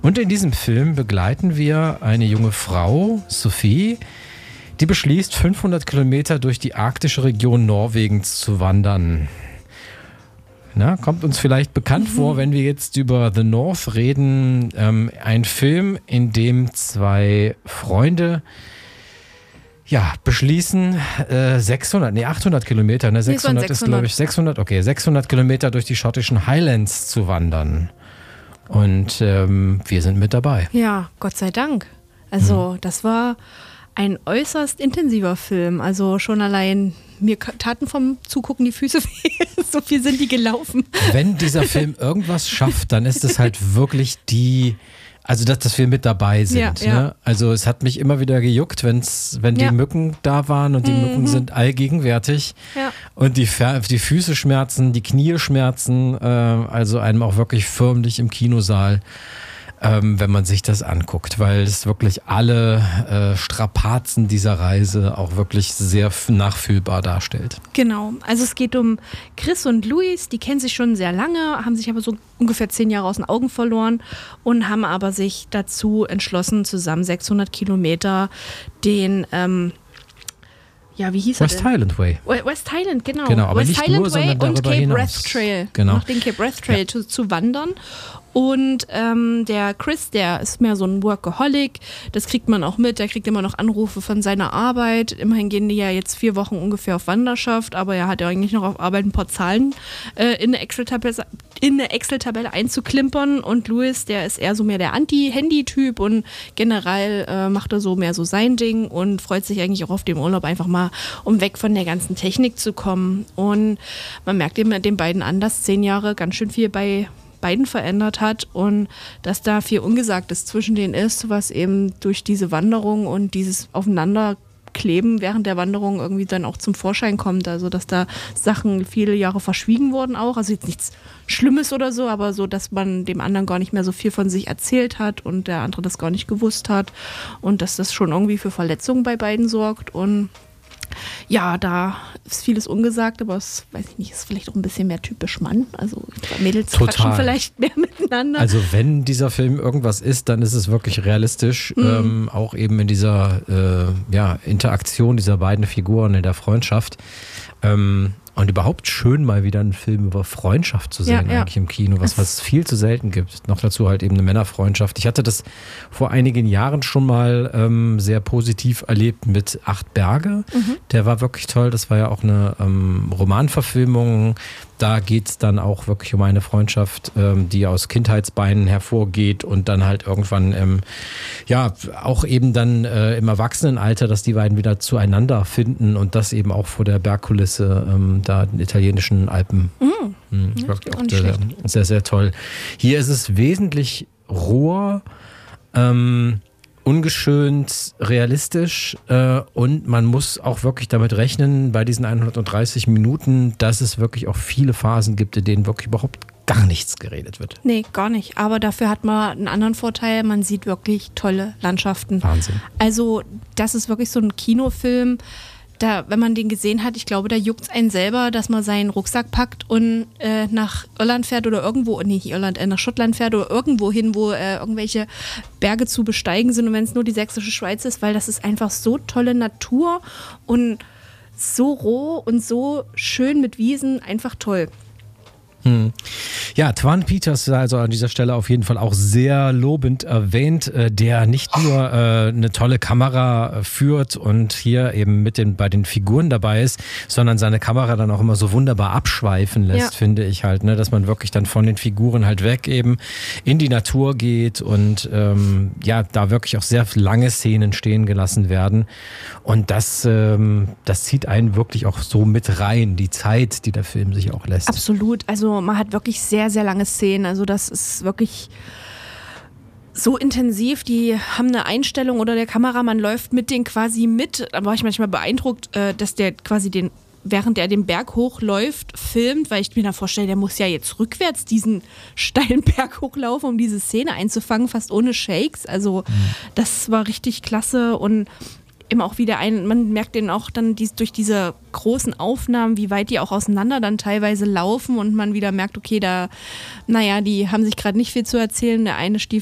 Und in diesem Film begleiten wir eine junge Frau, Sophie, die beschließt, 500 Kilometer durch die arktische Region Norwegens zu wandern. Na, kommt uns vielleicht bekannt vor, wenn wir jetzt über The North reden. Ein Film, in dem zwei Freunde beschließen, 800 Kilometer, ne? 600 ist, glaube ich, 600 Kilometer durch die schottischen Highlands zu wandern. Und wir sind mit dabei. Ja, Gott sei Dank. Also das war ein äußerst intensiver Film. Also schon allein, mir taten vom Zugucken die Füße weh. So viel sind die gelaufen. Wenn dieser Film irgendwas schafft, dann ist es halt wirklich dass wir mit dabei sind. Ja. Ne? Also es hat mich immer wieder gejuckt, wenn die Mücken da waren und die Mücken sind allgegenwärtig und die Füße schmerzen, die Knie schmerzen, also einem auch wirklich förmlich im Kinosaal, wenn man sich das anguckt, weil es wirklich alle Strapazen dieser Reise auch wirklich sehr nachfühlbar darstellt. Genau, also es geht um Chris und Luis, die kennen sich schon sehr lange, haben sich aber so ungefähr 10 Jahre aus den Augen verloren und haben aber sich dazu entschlossen, zusammen 600 Kilometer den wie hieß er denn? West Highland Way. West Highland, genau. Aber West nicht Highland nur, Way sondern und darüber Cape hinaus. Wrath Trail. Genau. Nach dem Cape Wrath Trail zu wandern. Und der Chris, der ist mehr so ein Workaholic. Das kriegt man auch mit. Der kriegt immer noch Anrufe von seiner Arbeit. Immerhin gehen die ja jetzt 4 Wochen ungefähr auf Wanderschaft. Aber er hat ja eigentlich noch auf Arbeit ein paar Zahlen in eine Excel-Tabelle einzuklimpern. Und Louis, der ist eher so mehr der Anti-Handy-Typ. Und generell macht er so mehr so sein Ding und freut sich eigentlich auch auf den Urlaub einfach mal, um weg von der ganzen Technik zu kommen. Und man merkt eben den beiden an, dass 10 Jahre ganz schön viel bei beiden verändert hat und dass da viel Ungesagtes zwischen denen ist, was eben durch diese Wanderung und dieses Aufeinanderkleben während der Wanderung irgendwie dann auch zum Vorschein kommt. Also dass da Sachen viele Jahre verschwiegen wurden auch. Also jetzt nichts Schlimmes oder so, aber so, dass man dem anderen gar nicht mehr so viel von sich erzählt hat und der andere das gar nicht gewusst hat und dass das schon irgendwie für Verletzungen bei beiden sorgt. Und ja, da ist vieles ungesagt, aber es, weiß ich nicht, ist vielleicht auch ein bisschen mehr typisch Mann. Also Mädels quatschen vielleicht mehr miteinander. Also wenn dieser Film irgendwas ist, dann ist es wirklich realistisch. Auch eben in dieser Interaktion dieser beiden Figuren in der Freundschaft. Und überhaupt schön, mal wieder einen Film über Freundschaft zu sehen, eigentlich im Kino, was es viel zu selten gibt. Noch dazu halt eben eine Männerfreundschaft. Ich hatte das vor einigen Jahren schon mal sehr positiv erlebt mit 8 Berge. Der war wirklich toll. Das war ja auch eine Romanverfilmung. Da geht es dann auch wirklich um eine Freundschaft, die aus Kindheitsbeinen hervorgeht und dann halt irgendwann, auch eben dann im Erwachsenenalter, dass die beiden wieder zueinander finden und das eben auch vor der Bergkulisse da in den italienischen Alpen. Wirklich auch sehr, sehr, sehr toll. Hier ist es wesentlich roher, ungeschönt, realistisch und man muss auch wirklich damit rechnen, bei diesen 130 Minuten, dass es wirklich auch viele Phasen gibt, in denen wirklich überhaupt gar nichts geredet wird. Nee, gar nicht. Aber dafür hat man einen anderen Vorteil, man sieht wirklich tolle Landschaften. Wahnsinn. Also das ist wirklich so ein Kinofilm, da, wenn man den gesehen hat, ich glaube, da juckt es einen selber, dass man seinen Rucksack packt und nach Irland fährt oder irgendwo, nach Schottland fährt oder irgendwo hin, wo irgendwelche Berge zu besteigen sind und wenn es nur die sächsische Schweiz ist, weil das ist einfach so tolle Natur und so roh und so schön mit Wiesen, einfach toll. Ja, Twan Peters also an dieser Stelle auf jeden Fall auch sehr lobend erwähnt, der nicht nur eine tolle Kamera führt und hier eben bei den Figuren dabei ist, sondern seine Kamera dann auch immer so wunderbar abschweifen lässt, finde ich halt, ne, dass man wirklich dann von den Figuren halt weg eben in die Natur geht und da wirklich auch sehr lange Szenen stehen gelassen werden und das zieht einen wirklich auch so mit rein, die Zeit, die der Film sich auch lässt. Absolut, also man hat wirklich sehr, sehr lange Szenen. Also das ist wirklich so intensiv. Die haben eine Einstellung oder der Kameramann läuft mit denen quasi mit. Da war ich manchmal beeindruckt, dass der quasi während er den Berg hochläuft, filmt, weil ich mir da vorstelle, der muss ja jetzt rückwärts diesen steilen Berg hochlaufen, um diese Szene einzufangen, fast ohne Shakes. Also das war richtig klasse und eben auch wieder man merkt den auch dann durch diese großen Aufnahmen, wie weit die auch auseinander dann teilweise laufen und man wieder merkt, okay, die haben sich gerade nicht viel zu erzählen. Der eine